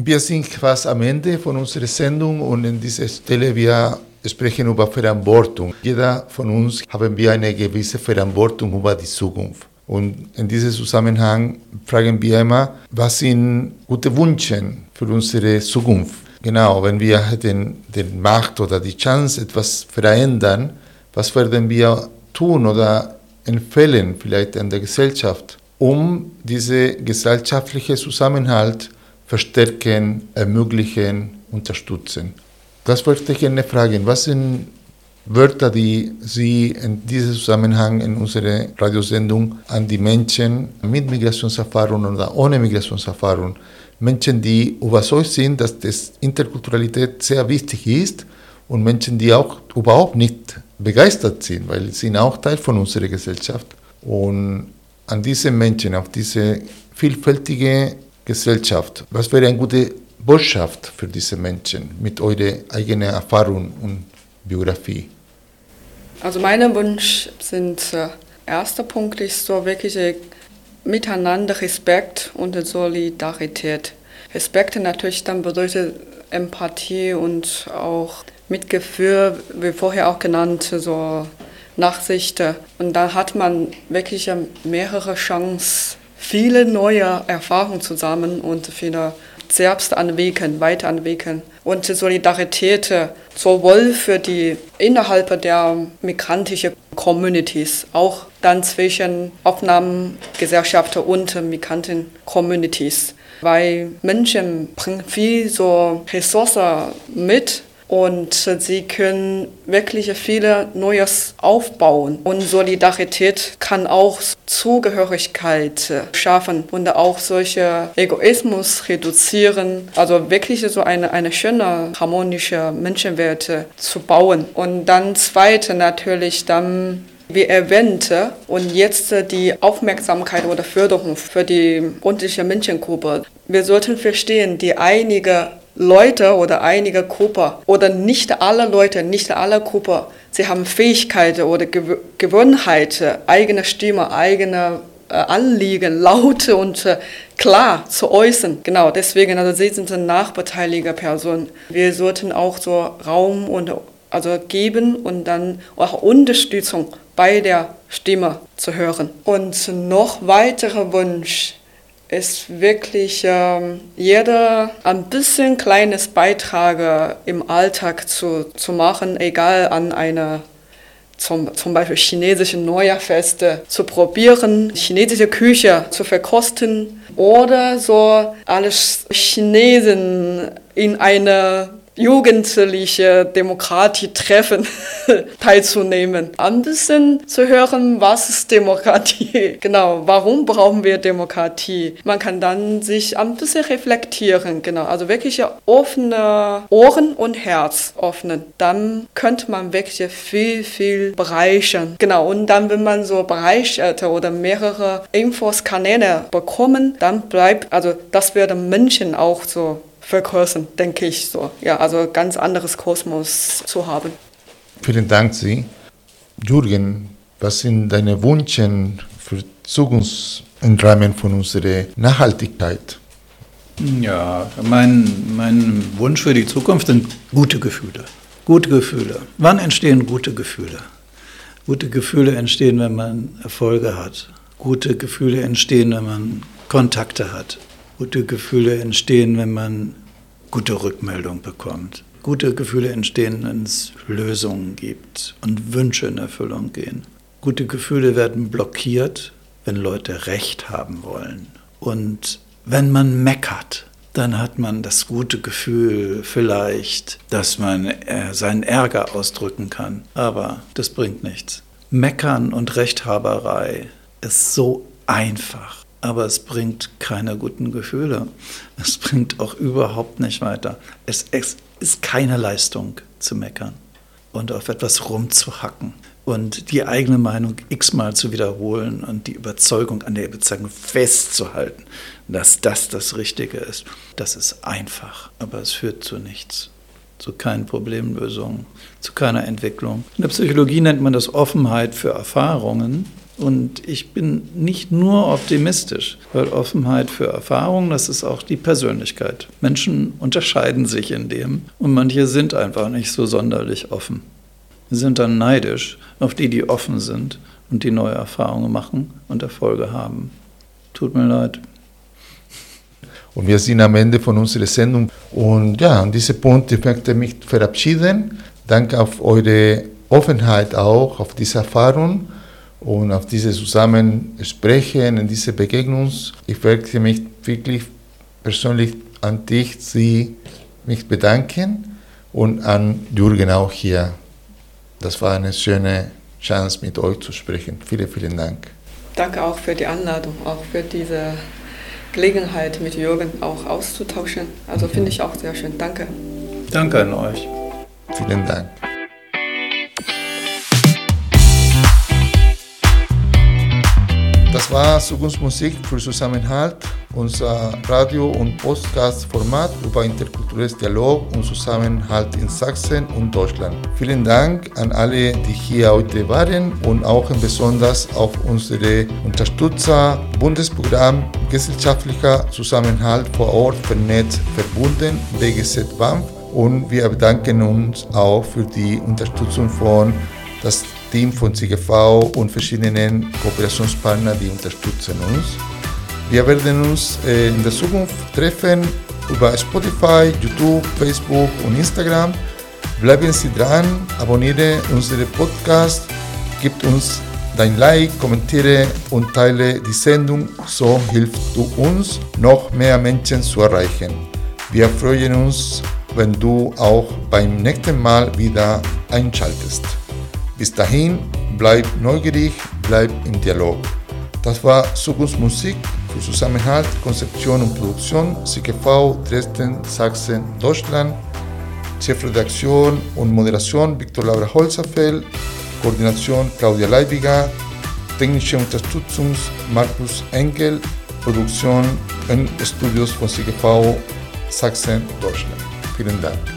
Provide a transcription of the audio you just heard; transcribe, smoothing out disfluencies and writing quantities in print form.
Wir sind fast am Ende von unserer Sendung und in dieser Stelle wir sprechen über Verantwortung. Jeder von uns haben wir eine gewisse Verantwortung über die Zukunft. Und in diesem Zusammenhang fragen wir immer, was sind gute Wünsche für unsere Zukunft? Genau, wenn wir hätten die Macht oder die Chance, etwas zu verändern, was werden wir tun oder empfehlen vielleicht in der Gesellschaft, um diesen gesellschaftlichen Zusammenhalt verstärken, ermöglichen, unterstützen? Das wollte ich gerne fragen. Was sind Wörter, die Sie in diesem Zusammenhang in unserer Radiosendung an die Menschen mit Migrationserfahrung oder ohne Migrationserfahrung, Menschen, die überzeugt sind, dass das Interkulturalität sehr wichtig ist und Menschen, die auch überhaupt nicht begeistert sind, weil sie sind auch Teil von unserer Gesellschaft. Und an diese Menschen, auf diese vielfältige Gesellschaft, was wäre eine gute Botschaft für diese Menschen mit eurer eigenen Erfahrung und Biografie? Also mein Wunsch sind, erster Punkt ist so wirklich miteinander Respekt und Solidarität. Respekt natürlich dann bedeutet Empathie und auch Mitgefühl, wie vorher auch genannt, so Nachsicht. Und da hat man wirklich mehrere Chancen, viele neue Erfahrungen zusammen und viele selbst weiterentwickeln. Und Solidarität sowohl für die innerhalb der migrantischen Communities, auch dann zwischen Aufnahmegesellschaften und Migranten-Communities. Weil Menschen bringen viel so Ressourcen mit und sie können wirklich viele Neues aufbauen. Und Solidarität kann auch Zugehörigkeit schaffen und auch solche Egoismus reduzieren. Also wirklich so eine schöne, harmonische Menschenwelt zu bauen. Und dann zweite natürlich dann, wie erwähnt, und jetzt die Aufmerksamkeit oder Förderung für die unterschiedliche Menschengruppe. Wir sollten verstehen, die einige Leute oder einige Gruppen oder nicht alle Leute, nicht alle Gruppen, sie haben Fähigkeiten oder Gewohnheit, eigene Stimme, eigene Anliegen laut und klar zu äußern. Genau, deswegen, also sie sind eine nachbeteiligte Person. Wir sollten auch so Raum und geben und dann auch Unterstützung bei der Stimme zu hören. Und noch weiterer Wunsch ist wirklich jeder ein bisschen kleines Beitrag im Alltag zu machen, egal an einer zum Beispiel chinesische Neujahrfeste zu probieren, chinesische Küche zu verkosten oder so alles Chinesen in eine jugendliche Demokratie-Treffen teilzunehmen. Ein bisschen zu hören, was ist Demokratie? Genau, warum brauchen wir Demokratie? Man kann dann sich ein bisschen reflektieren, genau. Also wirklich offene Ohren und Herz öffnen. Dann könnte man wirklich viel bereichern. Genau, und dann, wenn man so bereichert oder mehrere Infos-Kanäle bekommen, dann bleibt, also das werden Menschen auch so vergrößern, denke ich so. Ja, also ganz anderes Kosmos zu haben. Vielen Dank, Sie. Jürgen, was sind deine Wünsche für Zukunft im Rahmen von unserer Nachhaltigkeit? Ja, mein Wunsch für die Zukunft sind gute Gefühle. Gute Gefühle. Wann entstehen gute Gefühle? Gute Gefühle entstehen, wenn man Erfolge hat. Gute Gefühle entstehen, wenn man Kontakte hat. Gute Gefühle entstehen, wenn man gute Rückmeldung bekommt. Gute Gefühle entstehen, wenn es Lösungen gibt und Wünsche in Erfüllung gehen. Gute Gefühle werden blockiert, wenn Leute Recht haben wollen. Und wenn man meckert, dann hat man das gute Gefühl vielleicht, dass man seinen Ärger ausdrücken kann. Aber das bringt nichts. Meckern und Rechthaberei ist so einfach. Aber es bringt keine guten Gefühle. Es bringt auch überhaupt nicht weiter. Es ist keine Leistung zu meckern und auf etwas rumzuhacken und die eigene Meinung x-mal zu wiederholen und die Überzeugung an der Überzeugung festzuhalten, dass das Richtige ist. Das ist einfach, aber es führt zu nichts. Zu keinen Problemlösungen, zu keiner Entwicklung. In der Psychologie nennt man das Offenheit für Erfahrungen. Und ich bin nicht nur optimistisch, weil Offenheit für Erfahrung, das ist auch die Persönlichkeit. Menschen unterscheiden sich in dem und manche sind einfach nicht so sonderlich offen. Wir sind dann neidisch auf die, die offen sind und die neue Erfahrungen machen und Erfolge haben. Tut mir leid. Und wir sind am Ende von unserer Sendung. Und ja, an diesem Punkt ich möchte mich verabschieden. Danke auf eure Offenheit auch, auf diese Erfahrung und auf dieses Zusammensprechen, in diese Begegnung. Ich möchte mich wirklich persönlich an dich, mich bedanken und an Jürgen auch hier. Das war eine schöne Chance, mit euch zu sprechen. Vielen, vielen Dank. Danke auch für die Einladung, auch für diese Gelegenheit, mit Jürgen auch auszutauschen. Also finde ich auch sehr schön. Danke. Danke an euch. Vielen Dank. Das war Zukunftsmusik für Zusammenhalt, unser Radio- und Podcast-Format über interkulturelles Dialog und Zusammenhalt in Sachsen und Deutschland. Vielen Dank an alle, die hier heute waren und auch besonders auf unsere Unterstützer Bundesprogramm Gesellschaftlicher Zusammenhalt vor Ort vernetzt verbunden, BGZ BAMF. Und wir bedanken uns auch für die Unterstützung von das Team von CGV und verschiedenen Kooperationspartnern, die unterstützen uns. Wir werden uns in der Zukunft treffen über Spotify, YouTube, Facebook und Instagram. Bleiben Sie dran, abonniere unseren Podcast, gib uns dein Like, kommentiere und teile die Sendung, so hilfst du uns, noch mehr Menschen zu erreichen. Wir freuen uns, wenn du auch beim nächsten Mal wieder einschaltest. Bis dahin, bleib neugierig, bleib im Dialog. Das war Zukunftsmusik für Zusammenhalt, Konzeption und Produktion, CGV, Dresden, Sachsen, Deutschland. Chefredaktion und Moderation Viktor Laura Holzerfeld, Koordination Claudia Leibiger, technische Unterstützung Markus Enkel, Produktion in Studios von CGV, Sachsen, Deutschland. Vielen Dank.